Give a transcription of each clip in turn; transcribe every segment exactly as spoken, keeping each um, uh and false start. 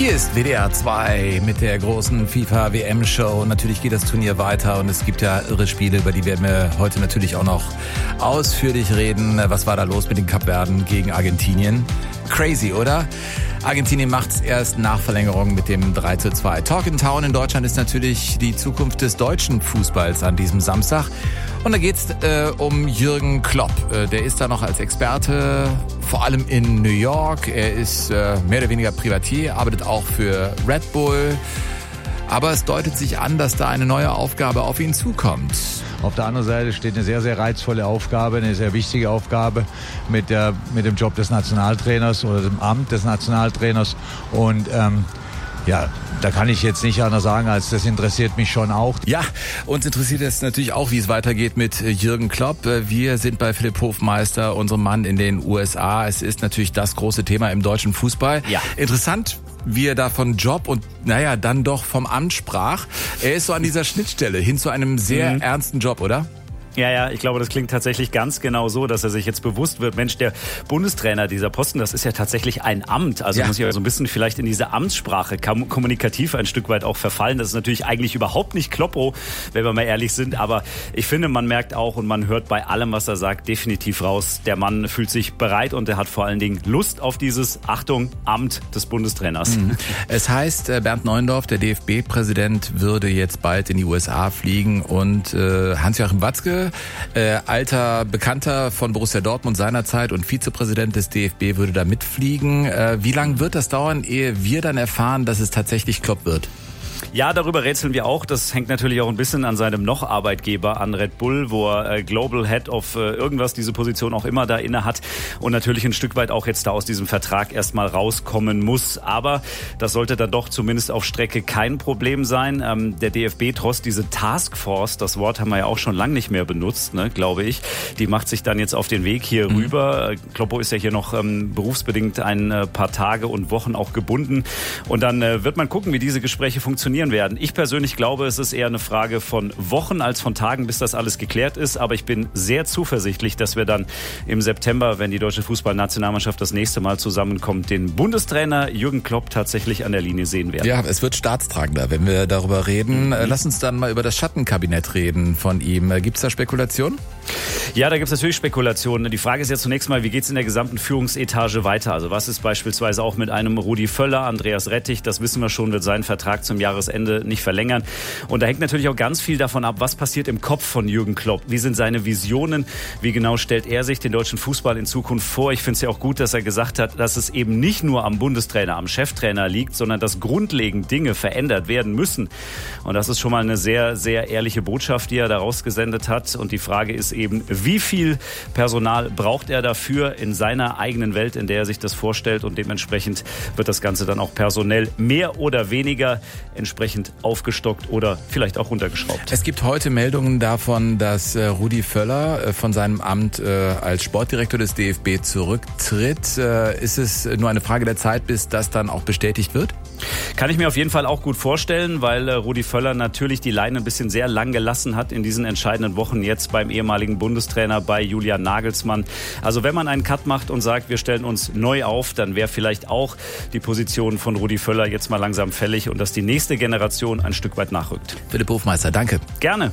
Hier ist W D R zwei mit der großen FIFA-W M-Show. Natürlich geht das Turnier weiter und es gibt ja irre Spiele, über die werden wir heute natürlich auch noch ausführlich reden. Was war da los mit den Kapverden gegen Argentinien? Crazy, oder? Argentinien macht's erst nach Verlängerung mit dem drei zu zwei. Talk in Town in Deutschland ist natürlich die Zukunft des deutschen Fußballs an diesem Samstag. Und da geht's äh, um Jürgen Klopp. Äh, der ist da noch als Experte, vor allem in New York. Er ist äh, mehr oder weniger Privatier, arbeitet auch für Red Bull. Aber es deutet sich an, dass da eine neue Aufgabe auf ihn zukommt. Auf der anderen Seite steht eine sehr, sehr reizvolle Aufgabe, eine sehr wichtige Aufgabe mit, der, mit dem Job des Nationaltrainers oder dem Amt des Nationaltrainers. Und ähm, ja, da kann ich jetzt nicht anders sagen, als das interessiert mich schon auch. Ja, uns interessiert es natürlich auch, wie es weitergeht mit Jürgen Klopp. Wir sind bei Philipp Hofmeister, unserem Mann in den U S A. Es ist natürlich das große Thema im deutschen Fußball. Ja. Interessant, wie er da von Job und, naja, dann doch vom Amt sprach. Er ist so an dieser Schnittstelle hin zu einem sehr mhm. ernsten Job, oder? Ja, ja, ich glaube, das klingt tatsächlich ganz genau so, dass er sich jetzt bewusst wird, Mensch, der Bundestrainer, dieser Posten, das ist ja tatsächlich ein Amt. Also ja. muss ich ja so ein bisschen vielleicht in diese Amtssprache kommunikativ ein Stück weit auch verfallen. Das ist natürlich eigentlich überhaupt nicht Kloppo, wenn wir mal ehrlich sind. Aber ich finde, man merkt auch und man hört bei allem, was er sagt, definitiv raus. Der Mann fühlt sich bereit und er hat vor allen Dingen Lust auf dieses, Achtung, Amt des Bundestrainers. Mhm. Es heißt, Bernd Neuendorf, der D F B-Präsident, würde jetzt bald in die U S A fliegen und äh, Hans-Joachim Watzke, Äh, alter Bekannter von Borussia Dortmund seinerzeit und Vizepräsident des D F B, würde da mitfliegen. Äh, wie lange wird das dauern, ehe wir dann erfahren, dass es tatsächlich Klopp wird? Ja, darüber rätseln wir auch. Das hängt natürlich auch ein bisschen an seinem noch Arbeitgeber, an Red Bull, wo er äh, Global Head of äh, irgendwas, diese Position auch immer da inne hat und natürlich ein Stück weit auch jetzt da aus diesem Vertrag erstmal rauskommen muss. Aber das sollte dann doch zumindest auf Strecke kein Problem sein. Ähm, der D F B, trotz diese Taskforce, das Wort haben wir ja auch schon lange nicht mehr benutzt, ne, glaube ich, die macht sich dann jetzt auf den Weg hier mhm. rüber. Kloppo ist ja hier noch ähm, berufsbedingt ein äh, paar Tage und Wochen auch gebunden und dann äh, wird man gucken, wie diese Gespräche funktionieren werden. Ich persönlich glaube, es ist eher eine Frage von Wochen als von Tagen, bis das alles geklärt ist. Aber ich bin sehr zuversichtlich, dass wir dann im September, wenn die deutsche Fußballnationalmannschaft das nächste Mal zusammenkommt, den Bundestrainer Jürgen Klopp tatsächlich an der Linie sehen werden. Ja, es wird staatstragender, wenn wir darüber reden. Mhm. Lass uns dann mal über das Schattenkabinett reden von ihm. Gibt es da Spekulationen? Ja, da gibt es natürlich Spekulationen. Die Frage ist ja zunächst mal, wie geht es in der gesamten Führungsetage weiter? Also was ist beispielsweise auch mit einem Rudi Völler, Andreas Rettich, das wissen wir schon, wird seinen Vertrag zum Jahresende nicht verlängern. Und da hängt natürlich auch ganz viel davon ab, was passiert im Kopf von Jürgen Klopp. Wie sind seine Visionen? Wie genau stellt er sich den deutschen Fußball in Zukunft vor? Ich finde es ja auch gut, dass er gesagt hat, dass es eben nicht nur am Bundestrainer, am Cheftrainer liegt, sondern dass grundlegend Dinge verändert werden müssen. Und das ist schon mal eine sehr, sehr ehrliche Botschaft, die er da rausgesendet hat. Und die Frage ist eben, wie viel Personal braucht er dafür in seiner eigenen Welt, in der er sich das vorstellt? Und dementsprechend wird das Ganze dann auch personell mehr oder weniger entsprechend aufgestockt oder vielleicht auch runtergeschraubt. Es gibt heute Meldungen davon, dass äh, Rudi Völler äh, von seinem Amt äh, als Sportdirektor des D F B zurücktritt. Äh, ist es nur eine Frage der Zeit, bis das dann auch bestätigt wird? Kann ich mir auf jeden Fall auch gut vorstellen, weil äh, Rudi Völler natürlich die Leine ein bisschen sehr lang gelassen hat in diesen entscheidenden Wochen jetzt beim ehemaligen Bundestrainer bei Julian Nagelsmann. Also wenn man einen Cut macht und sagt, wir stellen uns neu auf, dann wäre vielleicht auch die Position von Rudi Völler jetzt mal langsam fällig und dass die nächste Generation ein Stück weit nachrückt. Philipp Hofmeister, danke. Gerne.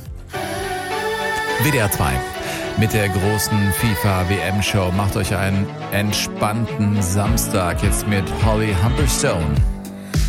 W D R zwei mit der großen FIFA-W M-Show. Macht euch einen entspannten Samstag jetzt mit Holly Humberstone.